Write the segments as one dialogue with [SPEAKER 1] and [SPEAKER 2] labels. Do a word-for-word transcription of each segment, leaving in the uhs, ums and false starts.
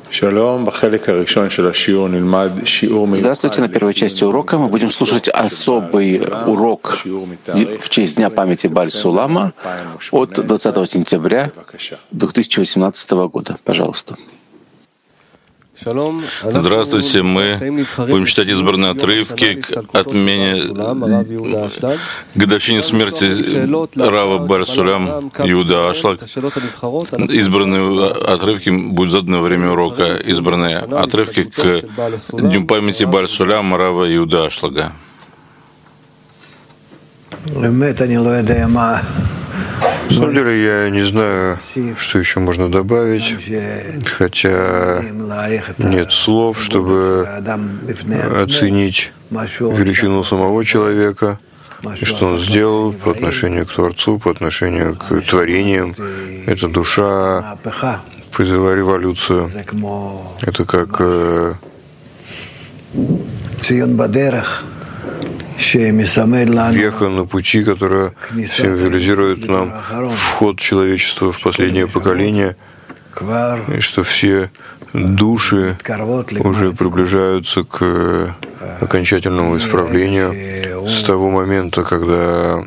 [SPEAKER 1] Здравствуйте. На первой части урока мы будем слушать особый урок в честь Дня памяти Баль-Сулама от двадцатого сентября две тысячи восемнадцатого года. Пожалуйста.
[SPEAKER 2] Здравствуйте. Мы будем читать избранные отрывки к отмене годовщине смерти Рава Баль-Сулам Иуда Ашлаг. Избранные отрывки будут заданы во время урока. Избранные отрывки к Дню памяти Баль-Сулам Рава Иуда Ашлага.
[SPEAKER 3] На самом деле я не знаю, что еще можно добавить, хотя нет слов, чтобы оценить величину самого человека, и что он сделал по отношению к Творцу, по отношению к творениям. Эта душа произвела революцию. Это как веха на пути, которая символизирует нам вход человечества в последнее поколение, и что все души уже приближаются к окончательному исправлению с того момента, когда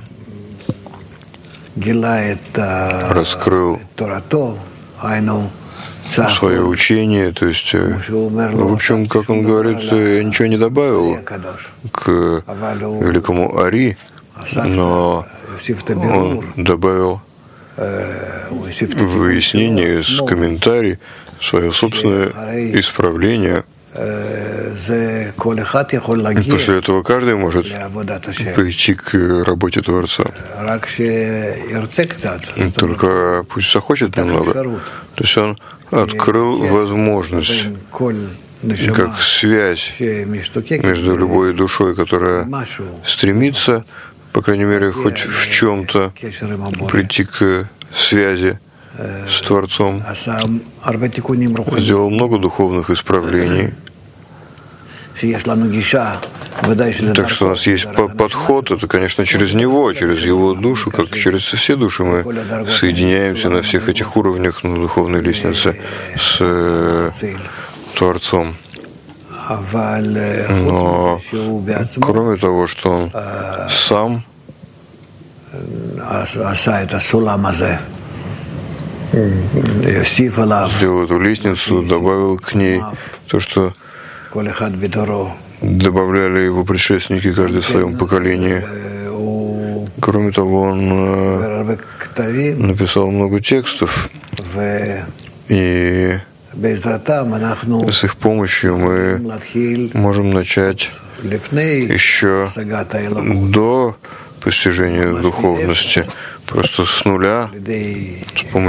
[SPEAKER 3] раскрыл свое учение, то есть, в общем, как он говорит, я ничего не добавил к великому Ари, но он добавил выяснение, комментарий, свое собственное исправление. И после этого каждый может прийти к работе Творца. Только пусть захочет немного. То есть он открыл возможность, как связь между любой душой, которая стремится, по крайней мере, хоть в чем-то прийти к связи с Творцом. Сделал много духовных исправлений. Так что у нас есть подход, это, конечно, через него, через его душу, как через все души мы соединяемся на всех этих уровнях на духовной лестнице с Творцом. Но кроме того, что он сам сделал эту лестницу, добавил к ней то, что добавляли его предшественники, каждый в своем поколении. Кроме того, он написал много текстов, и с их помощью мы можем начать еще до постижения духовности, просто с нуля, с помощью